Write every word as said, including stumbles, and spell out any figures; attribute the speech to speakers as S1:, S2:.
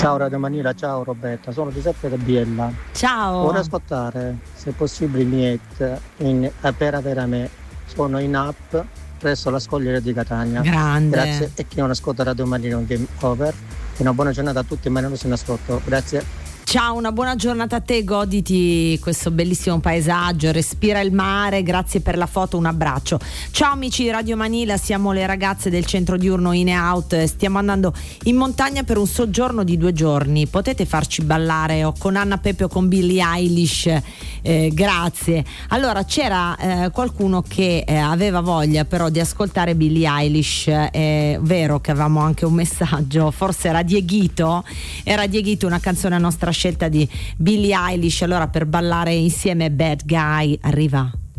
S1: Ciao Radio Manila, ciao Roberta, sono Giuseppe da Biella.
S2: Ciao.
S1: Vorrei ascoltare, se possibile, Niet in Apera per me. Sono in app presso la Scogliera di Catania.
S2: Grande.
S1: Grazie, e chi non ascolta Radio Manila un game over. Una buona giornata a tutti, ma non se ne ascolto. Grazie.
S2: Ciao, una buona giornata a te, goditi questo bellissimo paesaggio, respira il mare, grazie per la foto, un abbraccio. Ciao amici di Radio Manila, siamo le ragazze del centro diurno In e Out, stiamo andando in montagna per un soggiorno di due giorni, potete farci ballare o con Anna Pepe o con Billie Eilish, eh, grazie. Allora c'era eh, qualcuno che eh, aveva voglia però di ascoltare Billie Eilish, è eh, vero che avevamo anche un messaggio, forse era Dieghito, era Dieghito, una canzone a nostra scelta di Billie Eilish. Allora per ballare insieme Bad Guy arriva